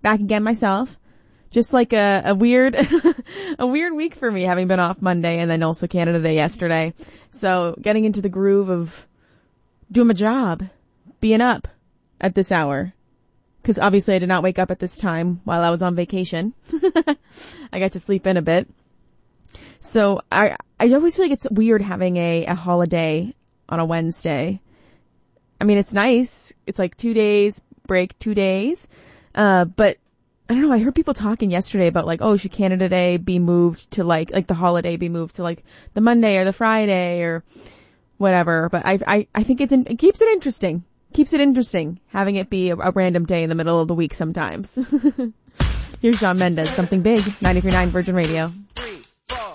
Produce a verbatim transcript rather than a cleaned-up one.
back again myself. Just like a, a weird, a weird week for me, having been off Monday and then also Canada Day yesterday. So getting into the groove of doing my job, being up at this hour. Because obviously I did not wake up at this time while I was on vacation. I got to sleep in a bit. So I, I always feel like it's weird having a, a holiday on a Wednesday. I mean, it's nice. It's like two days, break two days. Uh, but I don't know, I heard people talking yesterday about like, oh, should Canada Day be moved to like, like the holiday be moved to like the Monday or the Friday or whatever. But I, I, I think it's, in, it keeps it interesting. Keeps it interesting having it be a, a random day in the middle of the week sometimes. Here's Shawn Mendes, Something Big, ninety-three point nine Virgin Radio.